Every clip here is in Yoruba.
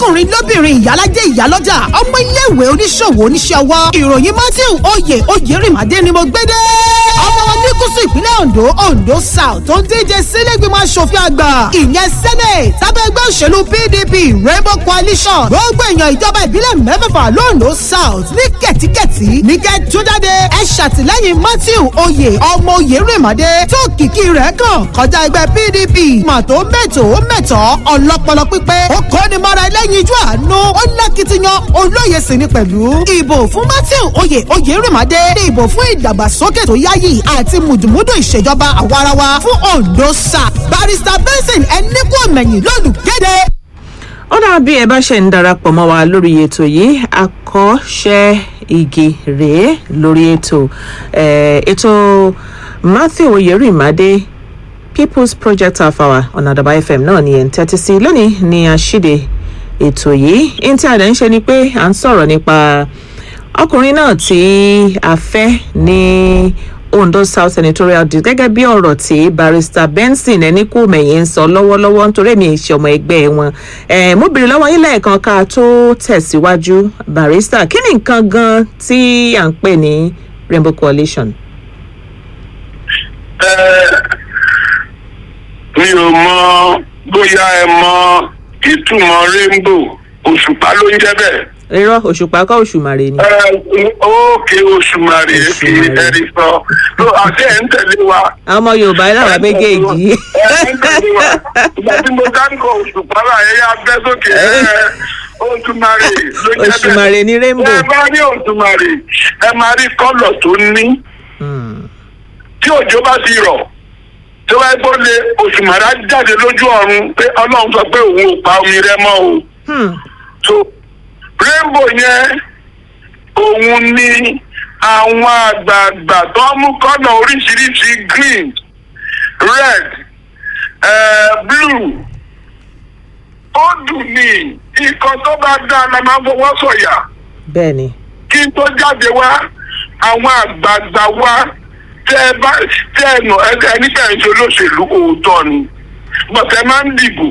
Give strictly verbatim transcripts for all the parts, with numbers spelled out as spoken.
lọ́kùnrin lóbìnrin ìyálàjẹ́ ìyálọ́jà ọmọ iléèwé oníṣòwò oníṣẹ́ ọwọ́ ìròyìn Matthew oyè oyèrìmàdé ni mo gbé dé. ọmọ wọn ní gúúsù ìpínlẹ̀ Ondo Ondo South tó ń díje sílé ìgbìmọ̀ aṣòfin àgbà ìyẹn Senate tábẹ́ ẹgbẹ́ òṣèlú P D P Rainbow Coalition gbogbo èèyàn ìjọba ìbílẹ̀ mẹ́fẹ̀fà l'Ondo South ní kẹ̀tíkẹ̀tí ní kẹ́ tó jáde ẹ ṣàtìlẹ́yìn Matthew oyè ọmọ oyèrìmàdé tó kìkì rẹ̀ kàn kọjá ẹgbẹ́ P D P màtó mẹ́tò mẹ́tọ́ ọlọ́pọlọ pípé ó kọ́ni mọ́ra ẹlẹ́yin ijó àánú ó lákìtìyàn olóye sì ni pẹ̀lú ìbò fún Matthew oyè oyèrìmàdé ní ìbò fún ìdàgbàsókè tó yáyì àti mùdùmúdù ìṣèjọba àwarawa fún Ondo South Barrister Benson Ẹnikúọ̀mẹ̀yìn lólùkéde. ó dà bí ẹ bá ṣe ń darapọ̀ mọ́ wa lórí ètò yìí àkọ́ṣe igi rèé lórí ètò ètò Matthew oyèrìmàdé People's Project Half Hour ọ̀nà Àdàbà F M náà ni ẹ̀ ń tẹ́tí sí lónìí ní àṣìde ètò yìí ní tí a dẹ̀ ń ṣe ni pé à ń sọ̀rọ̀ nípa ọkùnrin náà tí a fẹ́ ní Ondo South Senatorial District gẹ́gẹ́ bí ọ̀rọ̀ tí Barrister Benson Ẹnikúọ̀mẹ̀yìn ń sọ lọ́wọ́lọ́wọ́ nítorí èmi ìṣe ọmọ ẹgbẹ́ wọn. mo bèrè lọ́wọ́ yín lẹ́ẹ̀kan ká tó tẹ̀síwájú Barrister kí ni nǹkan gan tí à ń pè ní Rainbow Coalition? mi ò mọ bóyá ẹ mọ ìtumọ̀ rainbow òṣùpá ló ń jẹ́ bẹ́ẹ̀. irọ́ òṣùpá kọ́ òṣùmàrè ni. ókè òṣùmàrè kì í ẹni sọ tó àti ẹ̀ ń tẹ̀lé wa. àwọn ọmọ Yorùbá lára méjèèjì. ẹ ń tẹ̀lé wa ìgbà tí mo dárúkọ òṣùpá láyé yá bẹ́ sókè òṣùmàrè ló jẹ́ bẹ́ẹ̀. òṣùmàrè ni rainbow. ẹ bá ní òṣùmàrè ẹ máa rí kọ́lọ̀ tó ní. tí òjò bá ti rọ̀ tí wọ́n gbọ́ lé òṣùmàrè á jáde lójú ọ̀run pé Ọlọ́run sọ pé òun ò pa omi rẹ mọ́ o. so rainbow yẹn òun ni àwọn àgbààgbà tó mú kọ́nà oríṣiríṣi green red uh, blue ó dùn ní ikọ̀ tó bá dá la máa ń fọwọ́ sọ̀yà. bẹ́ẹ̀ni. kí n tó jáde wá àwọn àgbààgbà wa tẹ ẹ bá tẹ ẹ nà ẹ nígbà yẹn tó lóṣèlú òótọ́ ni bọ̀tẹ́ máa ń dìbò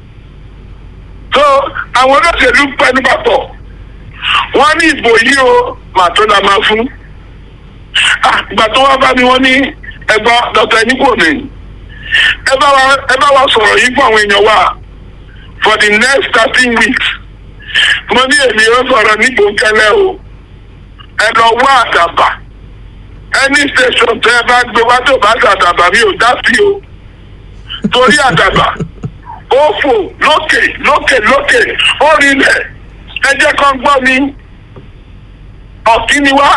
tó àwọn olóṣèlú pẹnu bàtọ̀ wọ́n ní ìbò yìí o màtó la máa fún ìgbà tó wá bá mi wọ́n ní ẹgbọ́ Dr. Ẹnikúọ̀mẹ̀yìn ẹ bá wa ẹ bá wa sọ̀rọ̀ yìí fún àwọn èèyàn wa for the next thirteen weeks mo ní èmi yóò sọ̀rọ̀ ní gbòǹkẹ́lẹ́ o ẹ lọ wá àdàbà any station tẹ ẹ bá gbé wá tó bá ṣàdàbà mi ò dá sí o torí àdàbà ó fò lókè lókè lókè ó rinlẹ̀ ẹ jẹ́ kán gbọ́ mi ọ̀kíní wá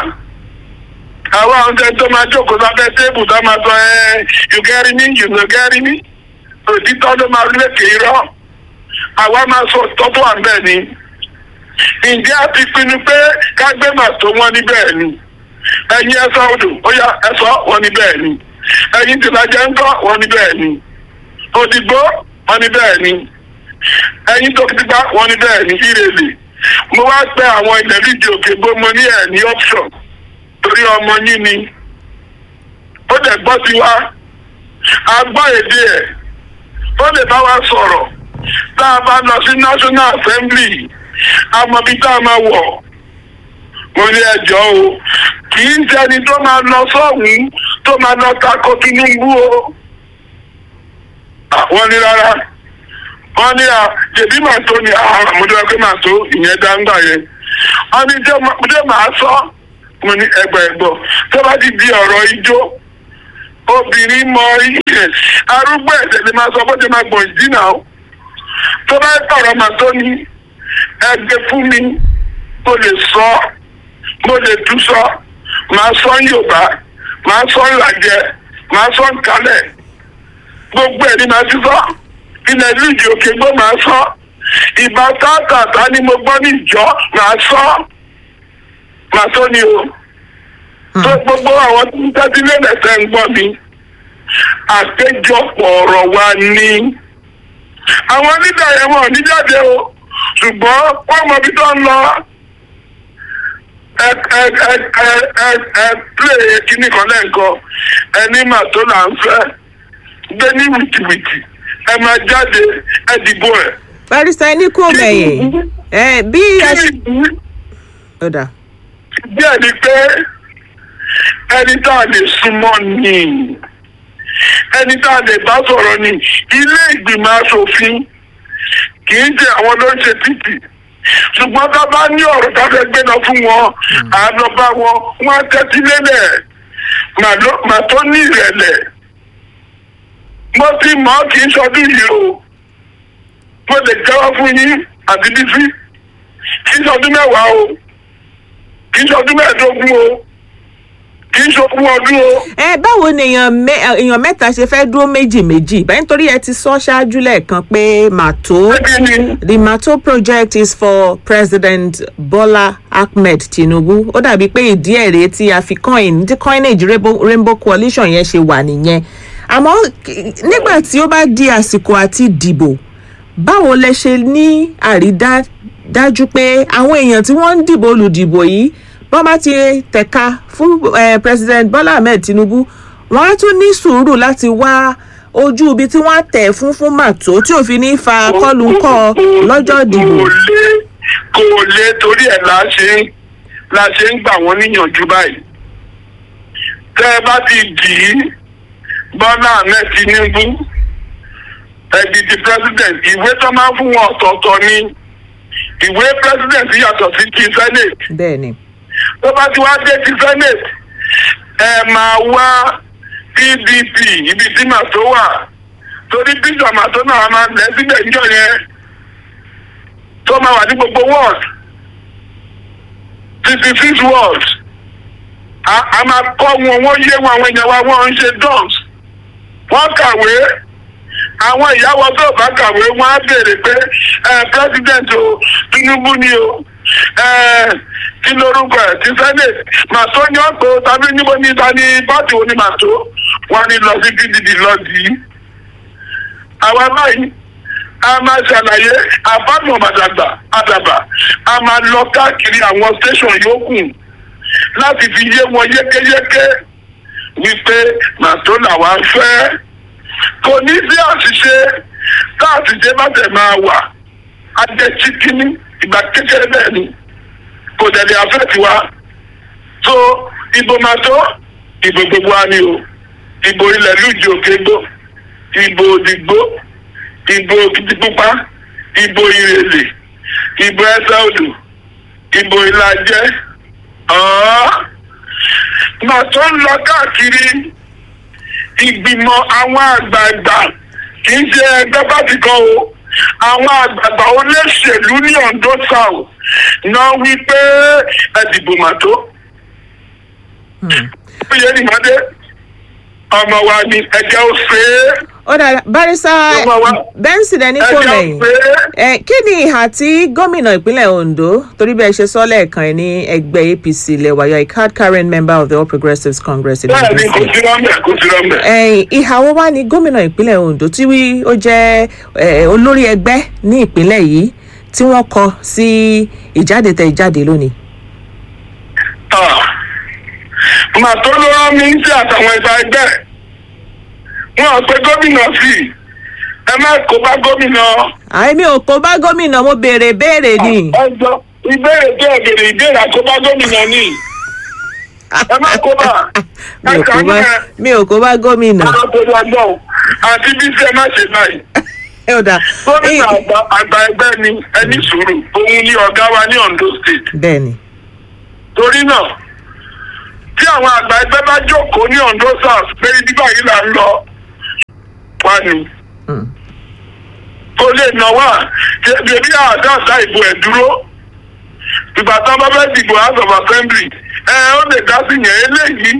àwa oúnjẹ tó máa jókòó lábẹ́ tébù tó máa sọ ẹ you get me you no get me òtítọ́ ló máa lékè irọ́ àwa máa sọ tọ́tọ́ àbẹ́ ni ǹjẹ́ a ti pinnu pé ká gbé màtó wọn níbẹ̀ ni ẹ̀yin ẹ̀sọ́ odò ó yá ẹ̀sọ́ wọn níbẹ̀ ni ẹ̀yin tìlájẹ́ ńkọ́ wọn níbẹ̀ ni òdìgbò wọn níbẹ̀ ni ẹ̀yin tó ti gbá wọn níbẹ̀ ni ìrèlè mo wá pẹ àwọn ilẹ̀ lídìí òkè gbọmọ ní ẹ̀ ní option torí ọmọ yín ni ó dẹ̀ gbọ́ sí wa a gbọ́ èdè ẹ̀ ó lè bá wa sọ̀rọ̀ tá a bá lọ sí National Assembly àmọ́bí tá a máa wọ̀ mo ní ẹjọ́ o kì í ṣẹni tó máa lọ sọ́hùn tó máa lọ tako Tinubu o wọ́n ní rárá wọ́n ní à jẹ̀bí màá tó ní àmúdúrà pé màá tó ìyẹn dáńgbà yẹn wọ́n ní jẹ́ màá sọ mo ní ẹgbẹ́ ẹ̀gbọ́ tó bá ti di ọ̀rọ̀ ijó obìnrin mọ iye arúgbó ẹ̀sẹ̀ lè máa sọ bó ṣe máa gbọ̀n ìdínà o tó bá tọ̀rọ̀ màá tó ní ẹgbẹ́ fún mi mo lè sọ mo lè tú sọ màá sọ Yorùbá màá sọ Ìlàjẹ màá sọ Nkálẹ̀ gbogbo ẹ̀ ni màá ti sọ ilẹ̀ lídìí òkè gbó màá sọ ìbá tààtàtà ni mo gbọ́ ní ìjọ màá sọ màá tó ní o tó gbogbo àwọn tó ń tẹ́tí lẹ́lẹ́sẹ̀ ń gbọ́ mi àpéjọpọ̀ ọ̀rọ̀ wa ní àwọn nígbà yẹn wọn ò ní jáde o ṣùgbọ́n wọ́n mọ ibi tó ń lọ ẹ ẹ ẹ ẹ ẹ ẹ pílẹ̀ kíní kan lẹ́ǹkan ẹni mà tó là ń fẹ́ gbé ní wìtìwìtì ẹ máa jáde ẹ dìbò ẹ. Barrister Ẹnikúọ̀mẹ̀yìn ẹ bí ẹ ṣe. ó dà. díẹ̀ ni pé ẹni tá a lè súnmọ́ ni ẹni tá a lè bá sọ̀rọ̀ ni ilé ìgbìmọ̀ asòfin kì í ṣe àwọn ló ń ṣe títì ṣùgbọ́n tá a bá ní ọ̀rọ̀ tá a fẹ́ gbé lọ fún wọn àlọ́ bá wọn wọ́n á tẹ́tí lélẹ̀ màá tó ní ìrẹ̀lẹ̀ mo ti mọ̀ ọ́ kì í sọdún yìí o mo lè jẹ́wọ́ fún yín àti bísí kì í sọdún mẹ́wàá o kì í sọdún mẹ́ẹ̀ẹ́dógún o kì í ṣokùn ọdún o. ẹ báwo ni èèyàn èèyàn mẹ́ta ṣe fẹ́ dúró méjì méjì báyìí nítorí ẹ ti sọ ṣáájú lẹ́ẹ̀kan pé màtó the mato project is for President Bola Ahmed Tinubu ó dàbí pé ìdí ẹ̀ rèé tí a fi coin tí coinage rainbow, rainbow coalition yẹn ṣe wà nìyẹn àmọ́ nígbà tí ó bá di àsìkò àti dìbò báwo lẹ ṣe ní àrídájú pé àwọn èèyàn tí wọ́n ń dìbò olùdìbò yìí wọ́n bá ti tẹ̀ka fún eh, President Bola Ahmed Tinubu wọ́n á tún ní sùúrù láti wá ojú ibi tí wọ́n á tẹ̀ fún fún màtó tí òfin ní fa kọlù ń kọ lọ́jọ́ ìdìbò. kò lè kò lè torí ẹ̀ la ṣe la ṣe ń gbà wọ́n níyànjú báyìí tẹ́ ẹ bá ti dì í Bola Ahmed Tinubu ẹ̀dì ti president ìwé tó máa ń fún wọn ọ̀tọ̀ọ̀tọ̀ ni ìwé president yàtọ̀ sí ti senate. bẹ́ẹ̀ni. tó bá ti wá dé ti senate ẹ máa wá P D P ibi tí màá tó wà torí bíjọ màá tó náà máa lẹ síbẹ̀ níjọ yẹn tó máa wà ní gbogbo ward fifty six wards a máa kọ́ wọn wọ́n yé wọn àwọn èèyàn wa wọ́n ń ṣe dumps wọ́n kàwé àwọn ìyàwó tó bá kàwé wọ́n á béèrè pé president o Tinubu ni o kí lórúkọ ẹ ti senate màtó ní ọ̀pọ̀ tàbí níbo ní ta ní pátì òní màtó wọn ní lọ sí P D P lọ dì í. àwa báyìí a máa ṣàlàyé àbámọ̀ àdàgbà àdàbà a máa lọ káàkiri àwọn station yòókù láti fi yé wọn yékéyéké wípé màtó làwa fẹ́ kò ní sí àṣìṣe tá àṣìṣe bá tẹ̀ máa wà á jẹ́ chíkíní ìgbà kékeré bẹ́ẹ̀ ni kò dẹ̀dẹ̀ afẹ́ tiwa tó ìbò máa tó ìbò gbogbo wa ni o ìbò ilẹ̀ lùjì òkègbò ìbò òdìgbò ìbò òkìtìpupa ìbò ìrèlè ìbò ẹsẹ̀ odò ìbò ìlàjẹ màá tó ń lọ káàkiri ìgbìmọ̀ àwọn àgbààgbà kì í ṣe ẹgbẹ́ pàtì kan o àwọn àgbààgbà olóṣèlú ní Ondo South náà wí pé ẹdìbò màtó. ó yẹ ní màdé ọmọ wa ni ẹjẹ ó ṣe é. ó dà barisa Benson ẹni kò lẹ́yìn ẹ kí ni ìhà tí gómìnà ìpínlẹ̀ Ondo torí bí ẹ ṣe sọ lẹ́ẹ̀kan ní ẹgbẹ́ A P C lẹ́wà yọ a card carrying member of the All Progressives Congress in Ondo State. bẹ́ẹ̀ni kò sí rọmẹ kò sí rọmẹ. ẹ̀yìn ìhà wo wá ní gómìnà ìpínlẹ̀ Ondo tí ó jẹ́ olórí ẹgbẹ́ ní ìpínlẹ̀ yìí tí wọ́n kọ sí ìjáde tẹ ìjáde lónìí. màá tó ló rán mi sí àtàwọn ẹgbẹ́ ẹgbẹ́ wọn pe gómìnà sí ẹ má kó bá gómìnà. àìmí ò kó bá gómìnà mo béèrè béèrè ni. ọjọ́ ìbéèrè tó ẹ béèrè ìbéèrè àkóbá gómìnà ni ẹ má kó bá. mi ò kó bá gómìnà. ọ̀rọ̀ tó lọ gbọ́ àti bí sí ẹ má ṣe báyìí. ẹ ò dà. gómìnà àgbà ẹgbẹ́ ni ẹni sùúrù òun ni ọ̀gá wa ní Ondo State. bẹ́ẹ̀ni. torí náà tí àwọn àgbà ẹgbẹ́ bá jókòó ní Ondo South pé ibi báyìí là ń lọ wá ni. kò lè nà wá bèbí àdáàdá ìbò ẹ̀ dúró ìgbà tí wọ́n bá fẹ́ dìbò House of Assembly ẹ ó lè dá sí yẹn eléyìí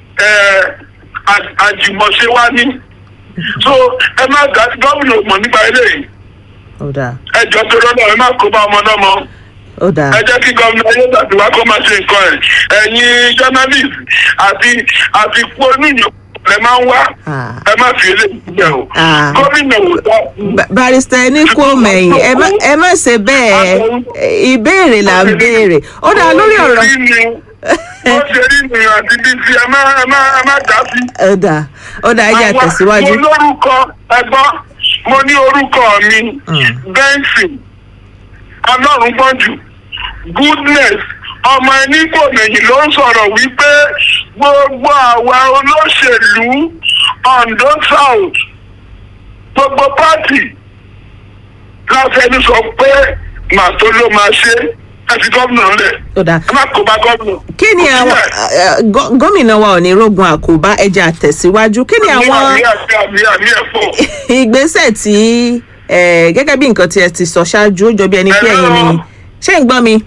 àjùmọ̀ṣe wá ní. so ẹ má dá gómìnà mọ̀ nípa eléyìí. ẹ jọ tó lọ́dọ̀ ẹ má kó bá ọmọ náà mọ́. ẹ jẹ́ kí gómìnà yóò tàbíwá kó máa ṣe nǹkan ẹ̀ ẹ̀yin journalist àti àti pọ́nìyàn lẹ máa ń wá ẹ má fi eléyìí síbẹ̀ o gómìnà wò dá. barrister ẹni kú mẹ́yìn ẹ má ṣe bẹ́ẹ̀ ìbéèrè là ń béèrè ó dá lórí ọ̀rọ̀. ó ṣe rí mi àti bíbí ẹ má ẹ má ẹ má dá sí. ó dà ó dà ẹ jẹ́ àtẹ̀síwájú. mo lórúkọ ẹgbọ́n mo ní orúkọ mi Benson ọlọ́run gbọ́n jù goodness ọmọ ẹni kò mẹ̀yìn ló ń sọ̀rọ̀ wípé gbogbo àwa olóṣèlú Ondo South gbogbo pátì láfẹnu sọ pé màtó ló máa ṣe ẹ fi gómìnà lẹ̀ ẹ má kó bá gómìnà. kí ni àwọn gómìnà wa ò ní rógun àkóbá ẹja àtẹ̀síwájú kí ni àwọn ìgbésẹ̀ tí gẹ́gẹ́ bí nǹkan tí ẹ ti sọ ṣáájú ó jọ bí ẹni pé ẹ̀yin ni ṣé ń gbọ́ mi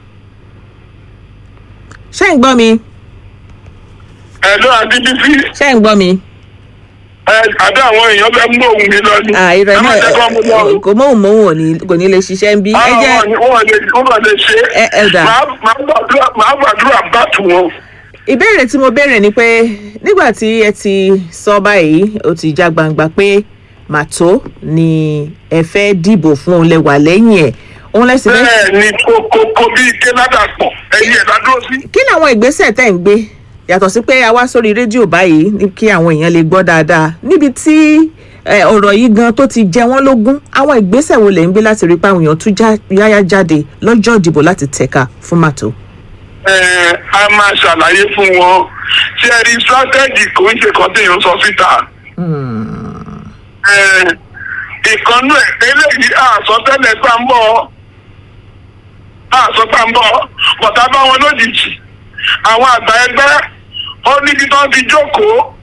ṣé ń gbọ́ mi. ẹ̀lọ́ àdìbísí. ṣé ń gbọ́ mi. ẹ àbí àwọn èèyàn fẹ́ mú òun mi lọ ni. àìrẹ náà kò mọ òun mọ òun kò ní lè ṣiṣẹ́ ń bí. ẹ jẹ́ wọ́n lè wọ́n lè ṣe é màá gbàdúrà bá tù wọn. ìbéèrè tí mo béèrè ni pé nígbà tí ẹ ti sọ báyìí ó ti já gbangba pé màtó ni ẹ fẹ́ dìbò fún òun lẹ wà lẹ́yìn ẹ̀ òun lẹ́sìn bẹ́ẹ̀. bẹ́ẹ̀ ni kókó bíi kẹ́ládà pọ̀ ẹ̀yìn ẹ̀dá dúró sí. kí ni àwọn ìgbésẹ̀ tẹ̀ ń gbé yàtọ̀ sí pé a wá sórí rédíò báyìí ní kí àwọn èèyàn lè gbọ́ dáadáa níbi tí ọ̀rọ̀ yìí gan tó ti jẹ wọ́n lógún àwọn ìgbésẹ̀ wo lẹ̀ ń gbé láti rí pé àwọn èèyàn tún yáyá jáde lọ́jọ́ ìdìbò láti tẹ̀ka fún màtó. ẹ a máa ṣàlàyé fún wọn tí ẹ rí strategy kò ń ṣe kan téèyàn sọ síta. ìkànnú ẹ eléyìí àsọtẹ́lẹ̀ gbà ń bọ̀ àsọtà ń bọ̀ bọ̀tà bá wọn lójijì àwọn àgbà ẹgbẹ́ ó níbi tó ti jókòó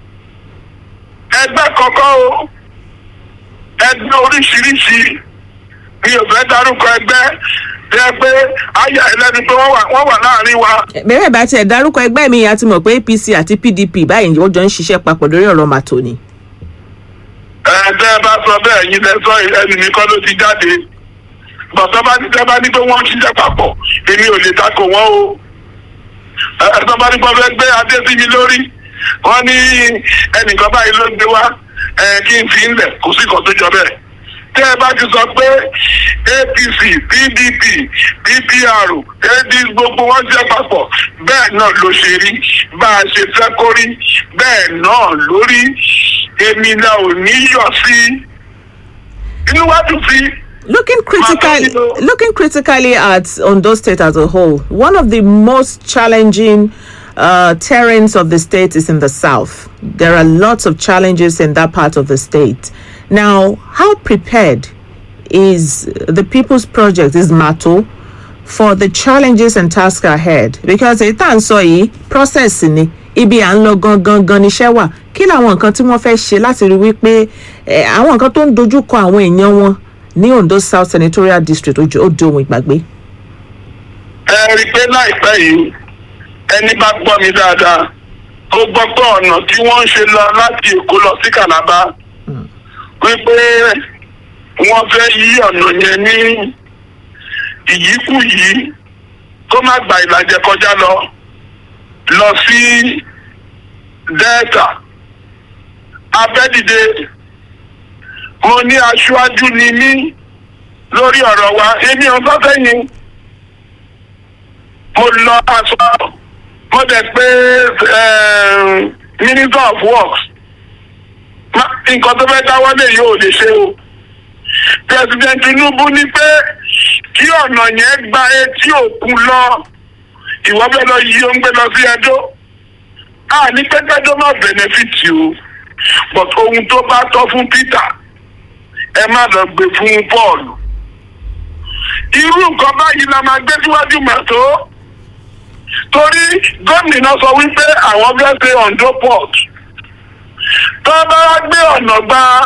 ẹgbẹ́ kọ̀ọ̀kan o ẹgbẹ́ oríṣiríṣi mi ò fẹ́ dárúkọ ẹgbẹ́ jẹ́ pé àyà ẹlẹ́ni pé wọ́n wà láàrin wa. bẹ́ẹ̀ bá tiẹ̀ dárúkọ ẹgbẹ́ mi a ti mọ̀ pé A P C àti P D P báyìí wọ́n jọ ń ṣiṣẹ́ papọ̀ lórí ọ̀rọ̀ màtó ni. ẹ̀ẹ́dẹ́ bá sọ bẹ́ẹ̀ yín lẹ́sọ̀ ẹni mi kọ́ ló ti jáde bọ̀tọ́ bá ní tẹ́ bá ní pé wọ́n ń ṣiṣẹ́ papọ̀ èmi ò lè takò wọ́n o. ẹ̀sọ́ bá ní pọ́ fẹ́ gbé adé sí mi lórí wọ́n ní ẹnìkan báyìí ló gbé wá kí n fi ń lẹ̀ kò sí kan tó jọ bẹ́ẹ̀. tẹ́ ẹ bá ti sọ pé A P C P D P P P R A D gbogbo wọn jẹ́ papọ̀ bẹ́ẹ̀ náà ló ṣe rí bá a ṣe fẹ́ kó rí bẹ́ẹ̀ náà lórí èmi náà ò ní yọ̀ sí inú wá dùn sí. Looking critically, looking critically at Ondo State as a whole, one of the most challenging uh, terrains of the state is in the south. There are lots of challenges in that part of the state. Now, how prepared is the People's Project, is Mato, for the challenges and tasks ahead? Because it and so process ni ibi à ń lọ gangan gan níṣẹ́ wà kí làwọn nǹkan tí wọ́n fẹ́ ṣe láti rí wípé àwọn nǹkan tó ń dojú kọ àwọn èèyàn wọn ní Ondo South Senatorial District ó di ohun ìgbàgbé. ẹ rí i pé láìpẹ́ yìí ẹni bá gbọ́ mi dáadáa ó gbọ́ pé ọ̀nà tí wọ́n ń ṣe lọ láti Èkó lọ sí Calabar wípé wọ́n fẹ́ yí ọ̀nà yẹn ní ìyíkú yìí kó má gba Ìlàjẹ kọjá lọ lọ sí Delta Abẹ́dìde. Mo ní aṣáájú ni mí lórí ọ̀rọ̀ wa èmi ò bá fẹ́ yín mo lọ aṣọ mo dẹ̀ pé Minister of Works nǹkan tó fẹ́ dáwọ́lé yóò lè ṣe o. President Tinubu ní pé kí ọ̀nà yẹn gba etí òkun lọ ìwọ fẹ́ lọ yí ó ń gbé lọ sí Ẹdó a ní pẹ́pẹ́dó má benefit o but ohun tó bá tọ́ fún Peter ẹ má lọ gbé fún Paul. Irú nǹkan báyìí la máa gbé síwájú Màtó torí gómìnà sọ wípé àwọn fẹ́ ṣe Ondo Port tó bá gbé ọ̀nà gba